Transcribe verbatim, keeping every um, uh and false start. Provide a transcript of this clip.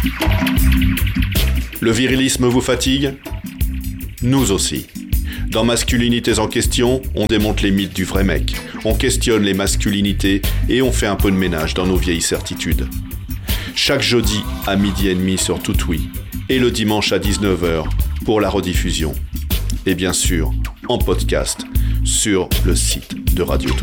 Le virilisme vous fatigue ? Nous aussi. Dans Masculinités en question, on démonte les mythes du vrai mec, on questionne les masculinités et on fait un peu de ménage dans nos vieilles certitudes. Chaque jeudi à midi et demi sur Toutoui et le dimanche à dix-neuf heures pour la rediffusion. Et bien sûr, en podcast sur le site de Radio Toutoui.